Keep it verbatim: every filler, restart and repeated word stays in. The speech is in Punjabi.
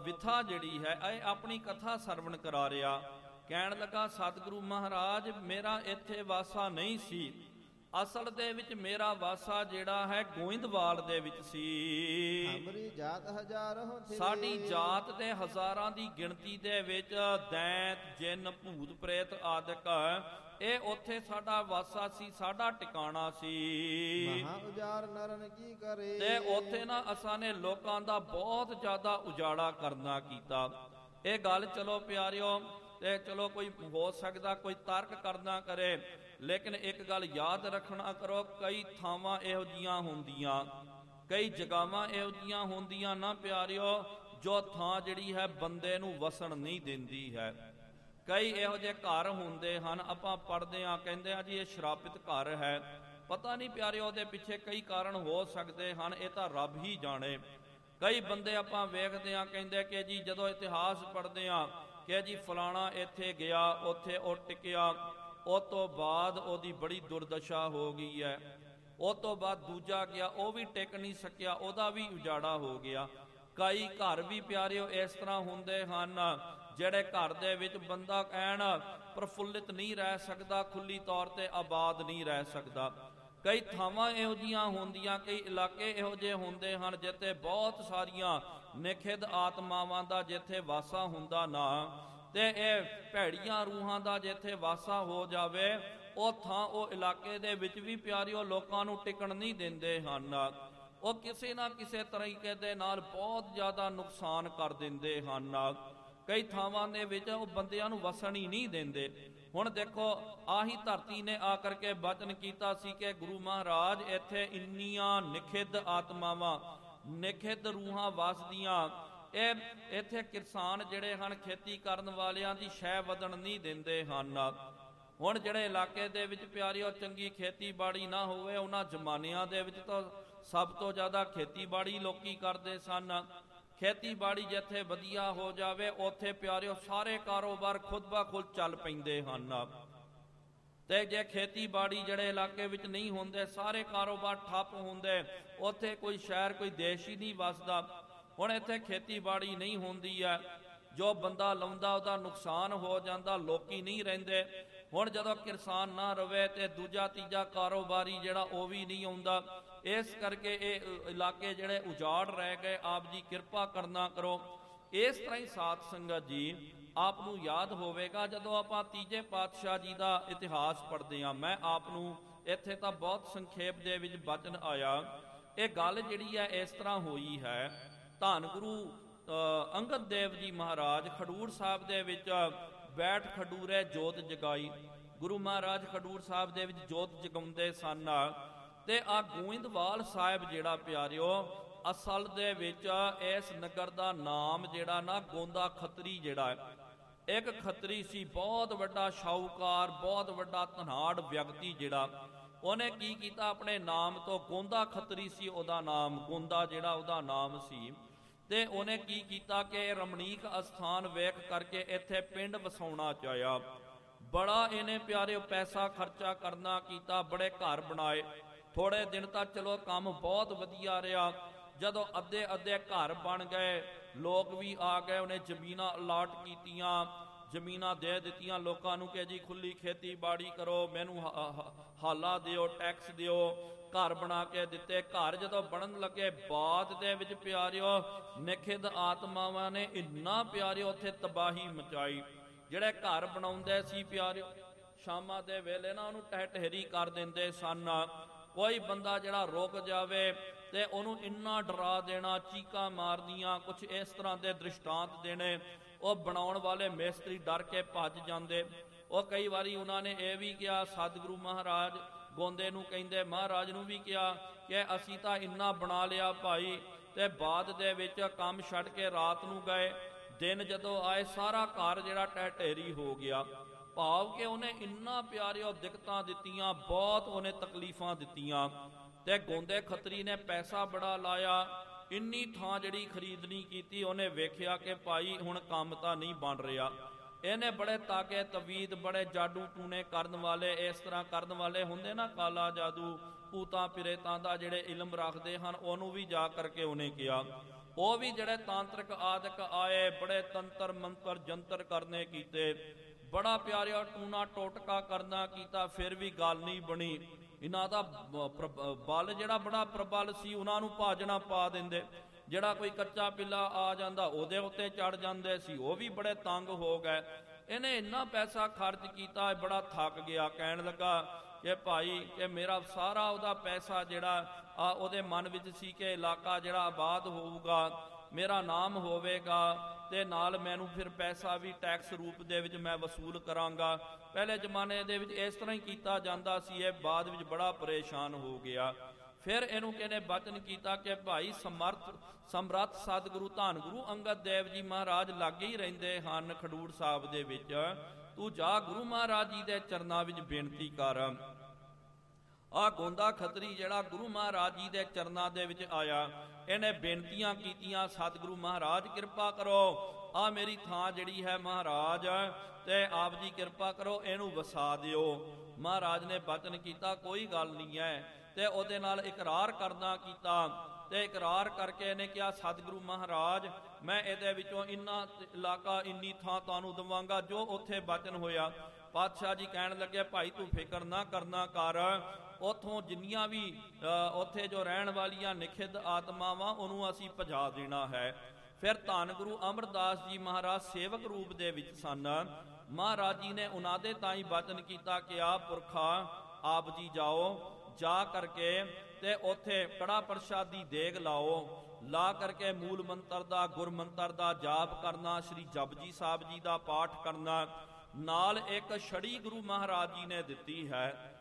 ਵਿਥਾ ਜਿਹੜੀ ਹੈ ਇਹ ਆਪਣੀ ਕਥਾ ਸਰਵਣ ਕਰਾ ਰਿਹਾ। ਕਹਿਣ ਲੱਗਾ ਸਤਿਗੁਰੂ ਮਹਾਰਾਜ ਮੇਰਾ ਇੱਥੇ ਵਾਸਾ ਨਹੀਂ ਸੀ, ਅਸਲ ਦੇ ਵਿੱਚ ਮੇਰਾ ਵਾਸਾ ਜਿਹੜਾ ਹੈ ਗੋਇੰਦਵਾਲ ਦੇ ਵਿੱਚ ਸੀ। ਹਮਰੀ ਜਾਤ ਹਜ਼ਾਰੋਂ ਥੀ, ਸਾਡੀ ਜਾਤ ਦੇ ਹਜ਼ਾਰਾਂ ਦੀ ਗਿਣਤੀ ਦੇ ਵਿੱਚ ਦੈਂਤ ਜਿੰਨ ਭੂਤ ਪ੍ਰੇਤ ਆਦਿਕ ਇਹ ਉੱਥੇ ਸਾਡਾ ਵਾਸਾ ਸੀ, ਸਾਡਾ ਟਿਕਾਣਾ ਸੀ। ਮਹਾ ਉਜਾਰ ਨਰਨ ਕੀ ਕਰੇ, ਤੇ ਉੱਥੇ ਨਾ ਅਸਾਂ ਨੇ ਲੋਕਾਂ ਦਾ ਬਹੁਤ ਜ਼ਿਆਦਾ ਉਜਾੜਾ ਕਰਨਾ ਕੀਤਾ। ਇਹ ਗੱਲ ਚਲੋ ਪਿਆਰਿਓ ਤੇ ਚਲੋ ਕੋਈ ਹੋ ਸਕਦਾ ਕੋਈ ਤਰਕ ਕਰਨਾ ਕਰੇ, ਲੇਕਿਨ ਇੱਕ ਗੱਲ ਯਾਦ ਰੱਖਣਾ ਕਰੋ, ਕਈ ਥਾਵਾਂ ਇਹੋ ਜਿਹੀਆਂ ਹੁੰਦੀਆਂ, ਕਈ ਜਗ੍ਹਾਵਾਂ ਇਹੋ ਜਿਹੀਆਂ ਹੁੰਦੀਆਂ ਨਾ ਪਿਆਰਿਓ ਜੋ ਥਾਂ ਜਿਹੜੀ ਹੈ ਬੰਦੇ ਨੂੰ ਵਸਣ ਨਹੀਂ ਦਿੰਦੀ ਹੈ। ਕਈ ਇਹੋ ਜਿਹੇ ਘਰ ਹੁੰਦੇ ਹਨ, ਆਪਾਂ ਪੜ੍ਹਦੇ ਹਾਂ ਕਹਿੰਦੇ ਆ ਜੀ ਇਹ ਸ਼ਰਾਪਿਤ ਘਰ ਹੈ, ਪਤਾ ਨਹੀਂ ਪਿਆਰਿਓ ਉਹਦੇ ਪਿੱਛੇ ਕਈ ਕਾਰਨ ਹੋ ਸਕਦੇ ਹਨ, ਇਹ ਤਾਂ ਰੱਬ ਹੀ ਜਾਣੇ। ਕਈ ਬੰਦੇ ਆਪਾਂ ਵੇਖਦੇ ਹਾਂ ਕਹਿੰਦੇ ਕਿ ਜੀ ਜਦੋਂ ਇਤਿਹਾਸ ਪੜ੍ਹਦੇ ਹਾਂ ਕਿ ਜੀ ਫਲਾਣਾ ਇੱਥੇ ਗਿਆ, ਉੱਥੇ ਉਹ ਟਿਕਿਆ, ਉਹ ਤੋਂ ਬਾਅਦ ਉਹਦੀ ਬੜੀ ਦੁਰਦਸ਼ਾ ਹੋ ਗਈ ਹੈ, ਉਹ ਤੋਂ ਬਾਅਦ ਦੂਜਾ ਗਿਆ ਉਹ ਵੀ ਟਿਕ ਨਹੀਂ ਸਕਿਆ, ਉਹਦਾ ਵੀ ਉਜਾੜਾ ਹੋ ਗਿਆ। ਕਈ ਘਰ ਵੀ ਪਿਆਰਿਓ ਇਸ ਤਰ੍ਹਾਂ ਹੁੰਦੇ ਹਨ ਜਿਹੜੇ ਘਰ ਦੇ ਵਿੱਚ ਬੰਦਾ ਕਹਿਣ ਪ੍ਰਫੁੱਲਿਤ ਨਹੀਂ ਰਹਿ ਸਕਦਾ, ਖੁੱਲੀ ਤੌਰ ਤੇ ਆਬਾਦ ਨਹੀਂ ਰਹਿ ਸਕਦਾ। ਕਈ ਥਾਵਾਂ ਇਹੋ ਜਿਹੀਆਂ ਹੁੰਦੀਆਂ, ਕਈ ਇਲਾਕੇ ਇਹੋ ਜਿਹੇ ਹੁੰਦੇ ਹਨ ਜਿੱਥੇ ਬਹੁਤ ਸਾਰੀਆਂ ਨਿਖਿਧ ਆਤਮਾਵਾਂ ਦਾ ਜਿੱਥੇ ਵਾਸਾ ਹੁੰਦਾ ਨਾ, ਤੇ ਇਹ ਭੈੜੀਆਂ ਰੂਹਾਂ ਦਾ ਜਿੱਥੇ ਵਾਸਾ ਹੋ ਜਾਵੇ ਉਹ ਥਾਂ ਉਹ ਇਲਾਕੇ ਦੇ ਵਿੱਚ ਵੀ ਪਿਆਰਿਓ ਲੋਕਾਂ ਨੂੰ ਟਿਕਣ ਨਹੀਂ ਦਿੰਦੇ ਹਨ। ਉਹ ਕਿਸੇ ਨਾ ਕਿਸੇ ਤਰੀਕੇ ਦੇ ਨਾਲ ਬਹੁਤ ਜ਼ਿਆਦਾ ਨੁਕਸਾਨ ਕਰ ਦਿੰਦੇ ਹਨ। ਕਈ ਥਾਵਾਂ ਦੇ ਵਿੱਚ ਉਹ ਬੰਦਿਆਂ ਨੂੰ ਵਸਣ ਹੀ ਨਹੀਂ ਦਿੰਦੇ। ਹੁਣ ਦੇਖੋ ਆਹੀ ਧਰਤੀ ਨੇ ਆ ਕਰਕੇ ਬਚਨ ਕੀਤਾ ਸੀ ਕਿ ਗੁਰੂ ਮਹਾਰਾਜ ਇੱਥੇ ਇੰਨੀਆਂ ਨਿਖਿਧ ਆਤਮਾਵਾਂ ਨਿਖਿਧ ਰੂਹਾਂ ਵਸਦੀਆਂ, ਇਹ ਇੱਥੇ ਕਿਸਾਨ ਜਿਹੜੇ ਹਨ ਖੇਤੀ ਕਰਨ ਵਾਲਿਆਂ ਦੀ ਸ਼ੈ ਵਧਣ ਨਹੀਂ ਦਿੰਦੇ ਹਨ। ਹੁਣ ਜਿਹੜੇ ਇਲਾਕੇ ਦੇ ਵਿੱਚ ਪਿਆਰਿਓ ਚੰਗੀ ਖੇਤੀਬਾੜੀ ਨਾ ਹੋਵੇ, ਉਹਨਾਂ ਜ਼ਮਾਨਿਆਂ ਦੇ ਵਿੱਚ ਤਾਂ ਸਭ ਤੋਂ ਜ਼ਿਆਦਾ ਖੇਤੀਬਾੜੀ ਲੋਕੀ ਕਰਦੇ ਸਨ। ਖੇਤੀਬਾੜੀ ਜਿੱਥੇ ਵਧੀਆ ਹੋ ਜਾਵੇ ਉੱਥੇ ਪਿਆਰਿਓ ਸਾਰੇ ਕਾਰੋਬਾਰ ਖੁਦ ਬ ਖੁਦ ਚੱਲ ਪੈਂਦੇ ਹਨ, ਤੇ ਜੇ ਖੇਤੀਬਾੜੀ ਜਿਹੜੇ ਇਲਾਕੇ ਵਿੱਚ ਨਹੀਂ ਹੁੰਦੇ, ਸਾਰੇ ਕਾਰੋਬਾਰ ਠੱਪ ਹੁੰਦੇ, ਉੱਥੇ ਕੋਈ ਸ਼ਹਿਰ ਕੋਈ ਦੇਸ਼ ਹੀ ਨਹੀਂ ਵਸਦਾ। ਹੁਣ ਇੱਥੇ ਖੇਤੀਬਾੜੀ ਨਹੀਂ ਹੁੰਦੀ ਹੈ, ਜੋ ਬੰਦਾ ਲਾਉਂਦਾ ਉਹਦਾ ਨੁਕਸਾਨ ਹੋ ਜਾਂਦਾ, ਲੋਕੀ ਨਹੀਂ ਰਹਿੰਦੇ। ਹੁਣ ਜਦੋਂ ਕਿਸਾਨ ਨਾ ਰਵੇ ਤੇ ਦੂਜਾ ਤੀਜਾ ਕਾਰੋਬਾਰੀ ਜਿਹੜਾ ਉਹ ਵੀ ਨਹੀਂ ਆਉਂਦਾ। ਇਸ ਕਰਕੇ ਇਹ ਇਲਾਕੇ ਜਿਹੜੇ ਉਜਾੜ ਰਹਿ ਗਏ, ਆਪ ਜੀ ਕਿਰਪਾ ਕਰਨਾ ਕਰੋ। ਇਸ ਤਰ੍ਹਾਂ ਹੀ ਸਾਧ ਸੰਗਤ ਜੀ ਆਪ ਨੂੰ ਯਾਦ ਹੋਵੇਗਾ ਜਦੋਂ ਆਪਾਂ ਤੀਜੇ ਪਾਤਸ਼ਾਹ ਜੀ ਦਾ ਇਤਿਹਾਸ ਪੜ੍ਹਦੇ ਹਾਂ, ਮੈਂ ਆਪ ਨੂੰ ਇੱਥੇ ਤਾਂ ਬਹੁਤ ਸੰਖੇਪ ਦੇ ਵਿੱਚ ਬਚਨ ਆਇਆ, ਇਹ ਗੱਲ ਜਿਹੜੀ ਹੈ ਇਸ ਤਰ੍ਹਾਂ ਹੋਈ ਹੈ। ਧੰਨ ਗੁਰੂ ਅੰਗਦ ਦੇਵ ਜੀ ਮਹਾਰਾਜ ਖਡੂਰ ਸਾਹਿਬ ਦੇ ਵਿੱਚ ਬੈਠ ਖਡੂਰੇ ਜੋਤ ਜਗਾਈ। ਗੁਰੂ ਮਹਾਰਾਜ ਖਡੂਰ ਸਾਹਿਬ ਦੇ ਵਿੱਚ ਜੋਤ ਜਗਾਉਂਦੇ ਸਨ, ਤੇ ਆ ਗੋਇੰਦਵਾਲ ਸਾਹਿਬ ਜਿਹੜਾ ਪਿਆਰਿਓ ਅਸਲ ਦੇ ਵਿੱਚ ਇਸ ਨਗਰ ਦਾ ਨਾਮ ਜਿਹੜਾ ਨਾ ਗੋਂਦਾ ਖੱਤਰੀ ਜਿਹੜਾ ਹੈ, ਇੱਕ ਖੱਤਰੀ ਸੀ ਬਹੁਤ ਵੱਡਾ ਸ਼ਾਹੂਕਾਰ, ਬਹੁਤ ਵੱਡਾ ਧਨਾੜ ਵਿਅਕਤੀ ਜਿਹੜਾ, ਉਹਨੇ ਕੀ ਕੀਤਾ ਆਪਣੇ ਨਾਮ ਤੋਂ ਗੋਂਦਾ ਖੱਤਰੀ ਸੀ ਉਹਦਾ ਨਾਮ, ਗੋਂਦਾ ਜਿਹੜਾ ਉਹਦਾ ਨਾਮ ਸੀ, ਤੇ ਉਹਨੇ ਕੀ ਕੀਤਾ ਕਿ ਰਮਣੀਕ ਅਸਥਾਨ ਵੇਖ ਕਰਕੇ ਇੱਥੇ ਪਿੰਡ ਵਸਾਉਣਾ ਚਾਹਿਆ। ਬੜਾ ਇਹਨੇ ਪਿਆਰਿਓ ਪੈਸਾ ਖਰਚਾ ਕਰਨਾ ਕੀਤਾ, ਬੜੇ ਘਰ ਬਣਾਏ। ਥੋੜੇ ਦਿਨ ਤੱਕ ਚਲੋ ਕੰਮ ਬਹੁਤ ਵਧੀਆ ਰਿਹਾ। ਜਦੋਂ ਅੱਧੇ ਅੱਧੇ ਘਰ ਬਣ ਗਏ, ਲੋਕ ਵੀ ਆ ਗਏ, ਉਹਨੇ ਜ਼ਮੀਨਾਂ ਅਲਾਟ ਕੀਤੀਆਂ, ਜ਼ਮੀਨਾਂ ਦੇ ਦਿੱਤੀਆਂ ਲੋਕਾਂ ਨੂੰ ਕਿ ਜੀ ਖੁੱਲੀ ਖੇਤੀਬਾੜੀ ਕਰੋ, ਮੈਨੂੰ ਹਾਲਾ ਦਿਓ, ਟੈਕਸ ਦਿਓ, ਘਰ ਬਣਾ ਕੇ ਦਿੱਤੇ। ਘਰ ਜਦੋਂ ਬਣਨ ਲੱਗੇ ਬਾਅਦ ਦੇ ਵਿੱਚ ਪਿਆਰਿਓ ਨਿਖਿਧ ਆਤਮਾਵਾਂ ਨੇ ਇੰਨਾ ਪਿਆਰਿਓ ਉੱਥੇ ਤਬਾਹੀ ਮਚਾਈ। ਜਿਹੜੇ ਘਰ ਬਣਾਉਂਦੇ ਸੀ ਪਿਆਰਿਓ ਸ਼ਾਮਾਂ ਦੇ ਵੇਲੇ ਨਾ ਉਹਨੂੰ ਟਹਿ ਟਹਿਰੀ ਕਰ ਦਿੰਦੇ ਸਨ। ਕੋਈ ਬੰਦਾ ਜਿਹੜਾ ਰੁਕ ਜਾਵੇ ਤੇ ਉਹਨੂੰ ਇੰਨਾ ਡਰਾ ਦੇਣਾ, ਚੀਕਾਂ ਮਾਰਦੀਆਂ, ਕੁਛ ਇਸ ਤਰ੍ਹਾਂ ਦੇ ਦ੍ਰਿਸ਼ਟਾਂਤ ਦੇਣੇ। ਉਹ ਬਣਾਉਣ ਵਾਲੇ ਮਿਸਤਰੀ ਡਰ ਕੇ ਭੱਜ ਜਾਂਦੇ। ਉਹ ਕਈ ਵਾਰੀ ਉਹਨਾਂ ਨੇ ਇਹ ਵੀ ਕਿਹਾ, ਸਤਿਗੁਰੂ ਮਹਾਰਾਜ ਗੋਂਦੇ ਨੂੰ ਕਹਿੰਦੇ, ਮਹਾਰਾਜ ਨੂੰ ਵੀ ਕਿਹਾ ਕਿ ਅਸੀਂ ਤਾਂ ਇੰਨਾ ਬਣਾ ਲਿਆ ਭਾਈ, ਤੇ ਬਾਅਦ ਦੇ ਵਿੱਚ ਕੰਮ ਛੱਡ ਕੇ ਰਾਤ ਨੂੰ ਗਏ। ਦਿਨ ਜਦੋਂ ਆਏ ਸਾਰਾ ਘਰ ਜਿਹੜਾ ਟਹਿ ਢੇਰੀ ਹੋ ਗਿਆ। ਭਾਵ ਕਿ ਉਹਨੇ ਇੰਨਾ ਪਿਆਰਿਓ ਦਿੱਕਤਾਂ ਦਿੱਤੀਆਂ, ਬਹੁਤ ਉਹਨੇ ਤਕਲੀਫਾਂ ਦਿੱਤੀਆਂ, ਤੇ ਗੋਂਦੇ ਖੱਤਰੀ ਨੇ ਪੈਸਾ ਬੜਾ ਲਾਇਆ, ਇੰਨੀ ਥਾਂ ਜਿਹੜੀ ਖਰੀਦਣੀ ਕੀਤੀ। ਉਹਨੇ ਵੇਖਿਆ ਕਿ ਭਾਈ ਹੁਣ ਕੰਮ ਤਾਂ ਨਹੀਂ ਬਣ ਰਿਹਾ। ਇਹਨੇ ਬੜੇ ਤਾਕੇ ਤਵੀਦ, ਬੜੇ ਜਾਦੂ ਟੂਣੇ ਕਰਨ ਵਾਲੇ, ਇਸ ਤਰ੍ਹਾਂ ਕਰਨ ਵਾਲੇ ਹੁੰਦੇ ਨਾ, ਕਾਲਾ ਜਾਦੂ, ਭੂਤਾਂ ਪ੍ਰੇਤਾਂ ਦਾ ਜਿਹੜੇ ਇਲਮ ਰੱਖਦੇ ਹਨ, ਉਹਨੂੰ ਵੀ ਜਾ ਕਰਕੇ ਉਹਨੇ ਕਿਹਾ ਉਹ ਵੀ ਜਿਹੜੇ ਤਾਂਤਰਿਕ ਆਦਿਕ ਆਏ, ਬੜੇ ਤੰਤਰ ਮੰਤਰ ਜੰਤਰ ਕਰਨੇ ਕੀਤੇ, ਬੜਾ ਪਿਆਰਿਆ ਟੂਣਾ ਟੋਟਕਾ ਕਰਨਾ ਕੀਤਾ, ਫਿਰ ਵੀ ਗੱਲ ਨਹੀਂ ਬਣੀ। ਇਹਨਾਂ ਦਾ ਬਲ ਜਿਹੜਾ ਬੜਾ ਪ੍ਰਬਲ ਸੀ, ਉਹਨਾਂ ਨੂੰ ਭਾਜਣਾ ਪਾ ਦਿੰਦੇ। ਜਿਹੜਾ ਕੋਈ ਕੱਚਾ ਪਿੱਲਾ ਆ ਜਾਂਦਾ ਉਹਦੇ ਉੱਤੇ ਚੜ ਜਾਂਦੇ ਸੀ, ਉਹ ਵੀ ਬੜੇ ਤੰਗ ਹੋ ਗਏ। ਇਹਨੇ ਇੰਨਾ ਪੈਸਾ ਖਰਚ ਕੀਤਾ, ਬੜਾ ਥੱਕ ਗਿਆ। ਕਹਿਣ ਲੱਗਾ ਕਿ ਭਾਈ ਕਿ ਮੇਰਾ ਸਾਰਾ ਉਹਦਾ ਪੈਸਾ ਜਿਹੜਾ ਆ ਉਹਦੇ ਮਨ ਵਿੱਚ ਸੀ ਕਿ ਇਲਾਕਾ ਜਿਹੜਾ ਆਬਾਦ ਹੋਊਗਾ, ਮੇਰਾ ਨਾਮ ਹੋਵੇਗਾ, ਤੇ ਨਾਲ ਮੈਨੂੰ ਫਿਰ ਪੈਸਾ ਵੀ ਟੈਕਸ ਰੂਪ ਦੇ ਵਿੱਚ ਮੈਂ ਵਸੂਲ ਕਰਾਂਗਾ। ਪਹਿਲੇ ਜ਼ਮਾਨੇ ਦੇ ਵਿੱਚ ਇਸ ਤਰ੍ਹਾਂ ਹੀ ਕੀਤਾ ਜਾਂਦਾ ਸੀ। ਇਹ ਬਾਅਦ ਵਿੱਚ ਬੜਾ ਪਰੇਸ਼ਾਨ ਹੋ ਗਿਆ। ਫਿਰ ਇਹਨੂੰ ਕਿਹਨੇ ਬਚਨ ਕੀਤਾ ਕਿ ਭਾਈ ਸਮਰਥ ਸਮਰੱਥ ਸਤਿਗੁਰੂ ਧੰਨ ਗੁਰੂ ਅੰਗਦ ਦੇਵ ਜੀ ਮਹਾਰਾਜ ਲਾਗੇ ਹੀ ਰਹਿੰਦੇ ਹਨ ਖਡੂਰ ਸਾਹਿਬ ਦੇ ਵਿੱਚ, ਤੂੰ ਜਾ ਗੁਰੂ ਮਹਾਰਾਜ ਜੀ ਦੇ ਚਰਨਾਂ ਵਿੱਚ ਬੇਨਤੀ ਕਰ। ਆਹ ਗੋਂਦਾ ਖੱਤਰੀ ਜਿਹੜਾ ਗੁਰੂ ਮਹਾਰਾਜ ਜੀ ਦੇ ਚਰਨਾਂ ਦੇ ਵਿੱਚ ਆਇਆ, ਇਹਨੇ ਬੇਨਤੀਆਂ ਕੀਤੀਆਂ, ਸਤਿਗੁਰੂ ਮਹਾਰਾਜ ਕਿਰਪਾ ਕਰੋ, ਆਹ ਮੇਰੀ ਥਾਂ ਜਿਹੜੀ ਹੈ ਮਹਾਰਾਜ, ਤੇ ਆਪ ਜੀ ਕਿਰਪਾ ਕਰੋ ਇਹਨੂੰ ਵਸਾ ਦਿਓ। ਮਹਾਰਾਜ ਨੇ ਬਚਨ ਕੀਤਾ ਕੋਈ ਗੱਲ ਨਹੀਂ ਹੈ, ਤੇ ਉਹਦੇ ਨਾਲ ਇਕਰਾਰ ਕਰਨਾ ਕੀਤਾ, ਤੇ ਇਕਰਾਰ ਕਰਕੇ ਇਹਨੇ ਕਿਹਾ ਸਤਿਗੁਰੂ ਮਹਾਰਾਜ ਮੈਂ ਇਹਦੇ ਵਿੱਚੋਂ ਇੰਨਾ ਇਲਾਕਾ ਇੰਨੀ ਥਾਂ ਤੁਹਾਨੂੰ ਦਵਾਂਗਾ ਜੋ ਉੱਥੇ ਬਚਨ ਹੋਇਆ। ਪਾਤਸ਼ਾਹ ਜੀ ਕਹਿਣ ਲੱਗੇ ਭਾਈ ਤੂੰ ਫਿਕਰ ਨਾ ਕਰਨਾ ਕਰ, ਉੱਥੋਂ ਜਿੰਨੀਆਂ ਵੀ ਉੱਥੇ ਜੋ ਰਹਿਣ ਵਾਲੀਆਂ ਨਿਖਿੱਧ ਆਤਮਾਵਾਂ ਉਹਨੂੰ ਅਸੀਂ ਭਜਾ ਦੇਣਾ ਹੈ। ਫਿਰ ਧੰਨ ਗੁਰੂ ਅਮਰਦਾਸ ਜੀ ਮਹਾਰਾਜ ਸੇਵਕ ਰੂਪ ਦੇ ਵਿੱਚ ਸਨ। ਮਹਾਰਾਜ ਜੀ ਨੇ ਉਹਨਾਂ ਦੇ ਤਾਂ ਹੀ ਬਚਨ ਕੀਤਾ ਕਿ ਆ ਪੁਰਖਾ ਆਪ ਜੀ ਜਾਓ, ਜਾ ਕਰਕੇ ਤੇ ਉੱਥੇ ਕੜਾ ਪ੍ਰਸ਼ਾਦੀ ਦੇਗ ਲਾਓ, ਲਾ ਕਰਕੇ ਮੂਲ ਮੰਤਰ ਦਾ ਗੁਰ ਮੰਤਰ ਦਾ ਜਾਪ ਕਰਨਾ, ਸ਼੍ਰੀ ਜਪਜੀ ਸਾਹਿਬ ਜੀ ਦਾ ਪਾਠ ਕਰਨਾ, ਨਾਲ ਇੱਕ ਛੜੀ ਗੁਰੂ ਮਹਾਰਾਜ ਜੀ ਨੇ ਦਿੱਤੀ ਹੈ।